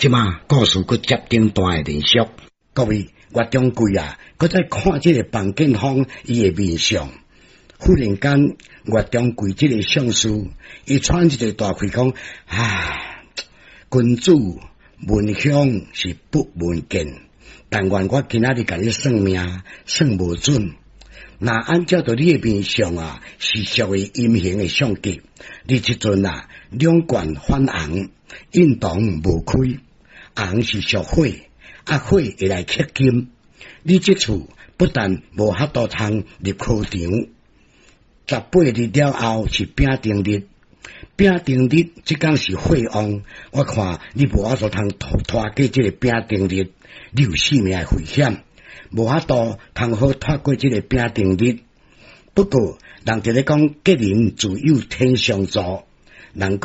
即马故事佫接顶段的连续，各位岳中贵啊，佫在看这个房建芳伊的面相。忽然间，岳中贵这个相士，伊喘一个大气讲：唉，君主闻香是不闻见，但愿我今仔日甲你算命，算无准。那按照着你的面相啊，是属于阴形的相格，你即阵啊，两冠反红，印堂无开，红是属火，火会来克金。你即次不但无法度通入考场，18日了后是丙丁日，丙丁日即天是火旺，我看你无法度通拖过这个丙丁日，你有性命的危险。无法度通好拖过这个丙丁日，不过人就咧讲吉人自有天相助，人